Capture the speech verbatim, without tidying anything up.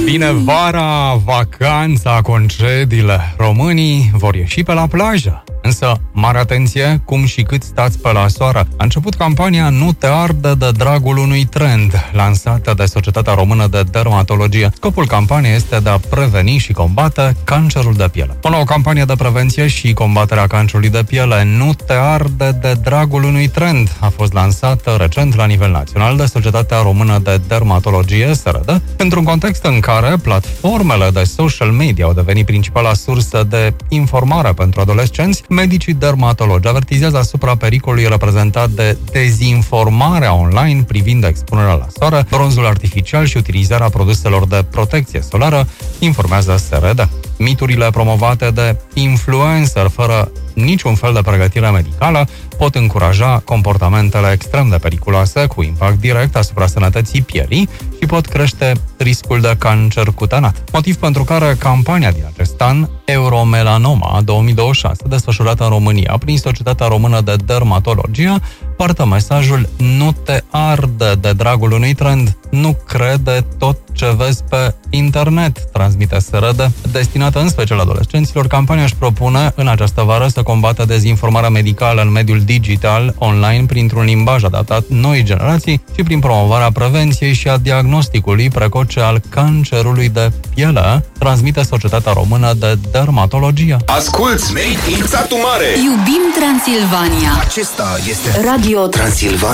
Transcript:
Vine vara, vacanța, concediile. Românii vor ieși pe la plajă. Însă, mare atenție, cum și cât stați pe la soară. A început campania Nu te arde de dragul unui trend, lansată de Societatea Română de Dermatologie. Scopul campaniei este de a preveni și combate cancerul de piele. O nouă campanie de prevenție și combaterea cancerului de piele, Nu te arde de dragul unui trend, a fost lansată recent la nivel național de Societatea Română de Dermatologie, S R D, într-un context în care platformele de social media au devenit principala sursă de informare pentru adolescenți. Medicii dermatologi avertizează asupra pericolului reprezentat de dezinformarea online privind expunerea la soare, bronzul artificial și utilizarea produselor de protecție solară, informează S R D. Miturile promovate de influencer fără niciun fel de pregătire medicală pot încuraja comportamentele extrem de periculoase cu impact direct asupra sănătății pielii și pot crește riscul de cancer cutanat. Motiv pentru care campania din acest an, Euromelanoma două mii douăzeci și șase, desfășurată în România prin Societatea Română de Dermatologie, poartă mesajul Nu te arde de dragul unui trend, nu crede tot ce vezi pe internet, transmite S R D. Destinată în special adolescenților, campania își propune în această vară să combată dezinformarea medicală în mediul digital, online, printr-un limbaj adaptat noii generații și prin promovarea prevenției și a diagnosticului precoce al cancerului de piele, transmite Societatea Română de Dermatologie. Asculți, Made in Satu Mare! Iubim Transilvania! Acesta este Radio Transilvania.